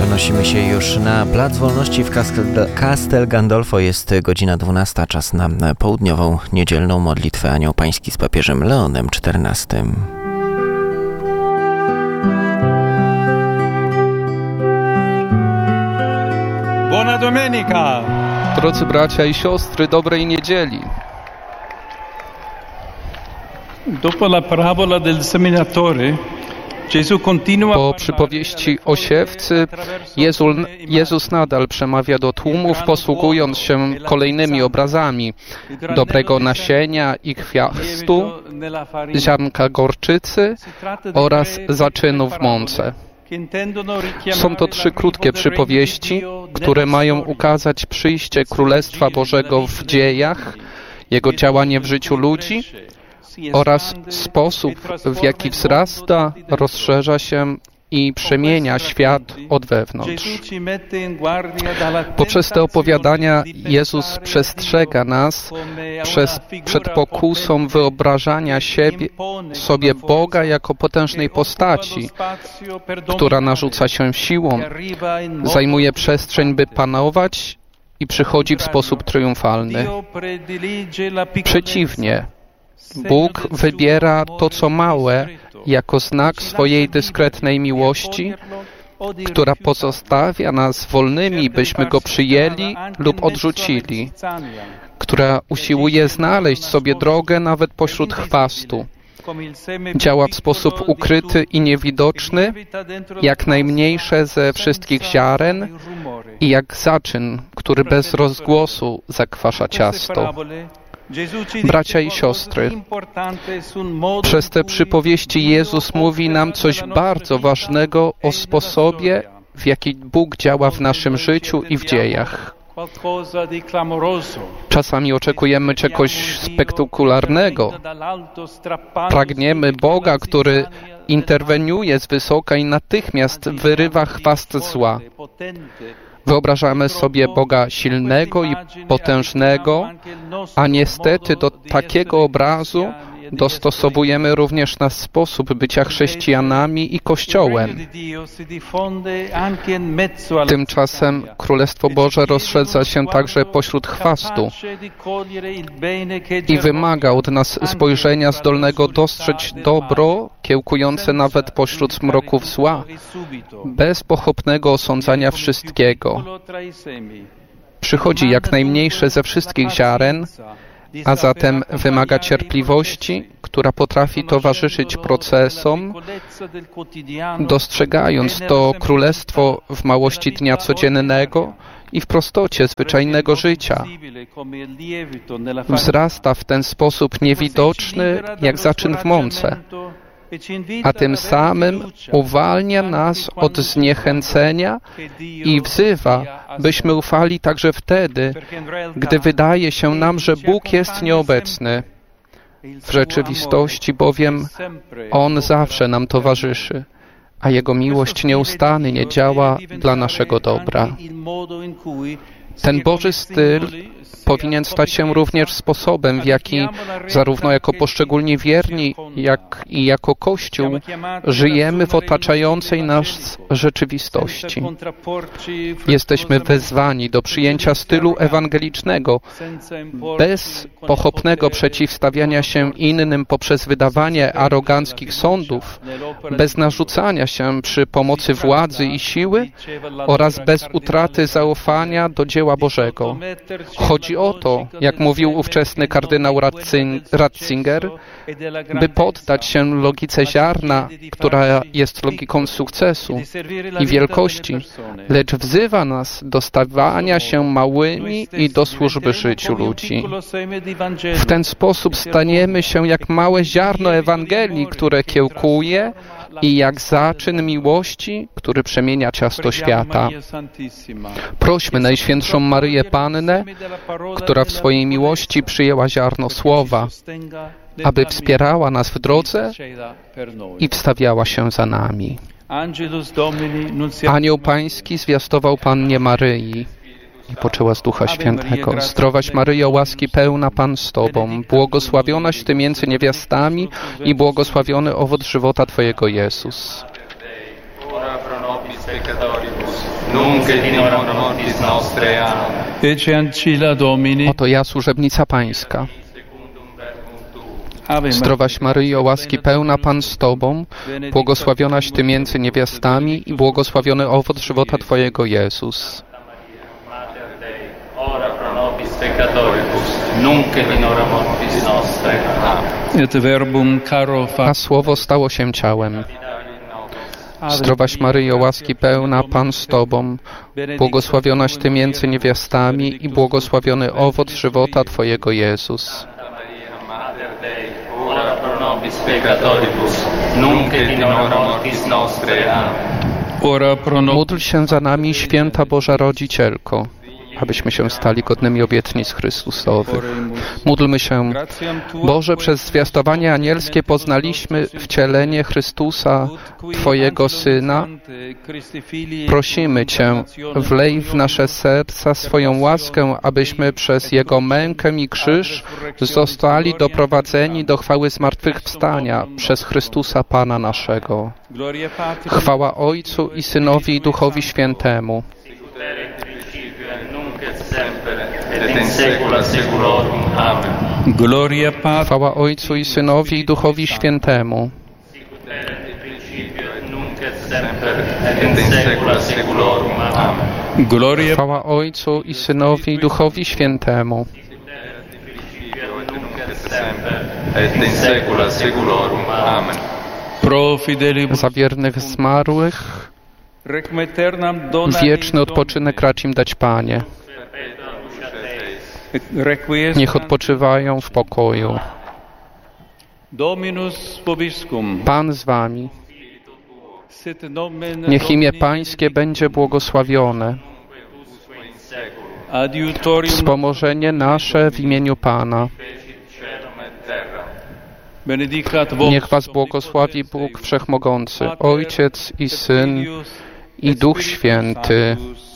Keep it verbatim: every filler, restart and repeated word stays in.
Przenosimy się już na Plac Wolności w Castel Gandolfo. Jest godzina dwunasta, czas na południową, niedzielną modlitwę Anioł Pański z papieżem Leonem czternastym. Buona domenica! Drodzy bracia i siostry, dobrej niedzieli. Dopo la parabola del seminatore, po przypowieści o siewcy Jezus nadal przemawia do tłumów, posługując się kolejnymi obrazami dobrego nasienia i chwiastu, ziarnka gorczycy oraz zaczynu w mące. Są to trzy krótkie przypowieści, które mają ukazać przyjście Królestwa Bożego w dziejach, Jego działanie w życiu ludzi oraz sposób, w jaki wzrasta, rozszerza się i przemienia świat od wewnątrz. Poprzez te opowiadania Jezus przestrzega nas przez, przed pokusą wyobrażania siebie, sobie Boga jako potężnej postaci, która narzuca się siłą, zajmuje przestrzeń, by panować i przychodzi w sposób triumfalny. Przeciwnie, Bóg wybiera to, co małe, jako znak swojej dyskretnej miłości, która pozostawia nas wolnymi, byśmy Go przyjęli lub odrzucili, która usiłuje znaleźć sobie drogę nawet pośród chwastu. Działa w sposób ukryty i niewidoczny, jak najmniejsze ze wszystkich ziaren i jak zaczyn, który bez rozgłosu zakwasza ciasto. Bracia i siostry, przez te przypowieści Jezus mówi nam coś bardzo ważnego o sposobie, w jaki Bóg działa w naszym życiu i w dziejach. Czasami oczekujemy czegoś spektakularnego. Pragniemy Boga, który interweniuje z wysoka i natychmiast wyrywa chwast zła. Wyobrażamy sobie Boga silnego i potężnego, a niestety do takiego obrazu dostosowujemy również nasz sposób bycia chrześcijanami i Kościołem. Tymczasem Królestwo Boże rozszerza się także pośród chwastu i wymaga od nas spojrzenia zdolnego dostrzec dobro, kiełkujące nawet pośród zmroków zła, bez pochopnego osądzania wszystkiego. Przychodzi jak najmniejsze ze wszystkich ziaren, a zatem wymaga cierpliwości, która potrafi towarzyszyć procesom, dostrzegając to królestwo w małości dnia codziennego i w prostocie zwyczajnego życia. Wzrasta w ten sposób niewidoczny, jak zaczyn w mące, a tym samym uwalnia nas od zniechęcenia i wzywa, byśmy ufali także wtedy, gdy wydaje się nam, że Bóg jest nieobecny. W rzeczywistości bowiem On zawsze nam towarzyszy, a Jego miłość nieustannie działa dla naszego dobra. Ten Boży styl powinien stać się również sposobem, w jaki zarówno jako poszczególni wierni, jak i jako Kościół żyjemy w otaczającej nas rzeczywistości. Jesteśmy wezwani do przyjęcia stylu ewangelicznego, bez pochopnego przeciwstawiania się innym poprzez wydawanie aroganckich sądów, bez narzucania się przy pomocy władzy i siły oraz bez utraty zaufania do dzieła Bożego. Chodzi o to, jak mówił ówczesny kardynał Ratzinger, by poddać się logice ziarna, która jest logiką sukcesu i wielkości, lecz wzywa nas do stawania się małymi i do służby życiu ludzi. W ten sposób staniemy się jak małe ziarno Ewangelii, które kiełkuje, i jak zaczyn miłości, który przemienia ciasto świata. Prośmy Najświętszą Maryję Pannę, która w swojej miłości przyjęła ziarno Słowa, aby wspierała nas w drodze i wstawiała się za nami. Anioł Pański zwiastował Pannie Maryi i poczęła z Ducha Świętego. Zdrowaś Maryjo, łaski pełna, Pan z Tobą, błogosławionaś Ty między niewiastami i błogosławiony owoc żywota Twojego, Jezus. nobis peccatoribus, nunc et in hora mortis nostrae. Amen. Ecce ancilla Domini, Oto ja, służebnica Pańska. Secundum verbum tuum. Ave Maria. Zdrowaś Maryjo, łaski pełna, Pan z Tobą, błogosławionaś Ty między niewiastami i błogosławiony owoc żywota Twojego, Jezus. Mater Dei, ora pro nobis peccatoribus, nunc et in hora mortis nostrae. Amen. Et verbum caro A fac. Słowo stało się ciałem. Zdrowaś Maryjo, łaski pełna, Pan z Tobą, błogosławionaś Ty między niewiastami i błogosławiony owoc żywota Twojego, Jezus. Mater Dei, ora pro nobis peccatoribus, nunc et in hora mortis nostrae. Amen. Ora pro nobis. Módl się za nami, święta Boża Rodzicielko, abyśmy się stali godnymi obietnic Chrystusowych. Módlmy się, Boże, przez zwiastowanie anielskie poznaliśmy wcielenie Chrystusa, Twojego Syna. Prosimy Cię, wlej w nasze serca swoją łaskę, abyśmy przez Jego mękę i krzyż zostali doprowadzeni do chwały zmartwychwstania przez Chrystusa Pana naszego. Chwała Ojcu i Synowi i Duchowi Świętemu. Et in saecula saeculorum. Amen. Gloria Patri. Chwała Ojcu i Synowi i Duchowi Świętemu. Et in saecula saeculorum. Amen. Gloria Chwała Ojcu i Synowi i Duchowi Świętemu. Et in saecula saeculorum. Amen. pro fidelibus. Za wiernych zmarłych Requiem aeternam dona wieczny odpoczynek racz im dać, Panie. Requiescat Niech odpoczywają w pokoju. Dominus vobiscum. Pan z Wami. Sit nomen Niech imię Domini Pańskie będzie błogosławione. Adiutorium Wspomożenie nasze w imieniu Pana. benedicat vos. Niech Was błogosławi Bóg Wszechmogący, Ojciec i Syn i Duch Święty.